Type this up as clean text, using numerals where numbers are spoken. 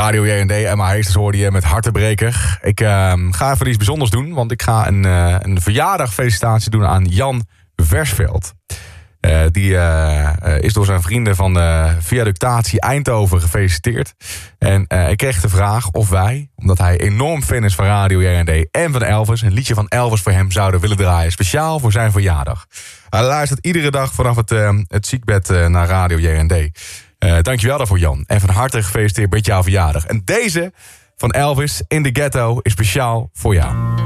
Radio JND en mijn heesters hoorde je met Hartebreker. Ik ga even iets bijzonders doen, want ik ga een verjaardagfelicitatie doen aan Jan Versveld. Die is door zijn vrienden van Viaductatie Eindhoven gefeliciteerd. En ik kreeg de vraag of wij, omdat hij enorm fan is van Radio JND en van Elvis, een liedje van Elvis voor hem zouden willen draaien. Speciaal voor zijn verjaardag. Hij luistert iedere dag vanaf het ziekbed naar Radio JND. Dankjewel daarvoor, Jan. En van harte gefeliciteerd met jouw verjaardag. En deze van Elvis in the Ghetto is speciaal voor jou.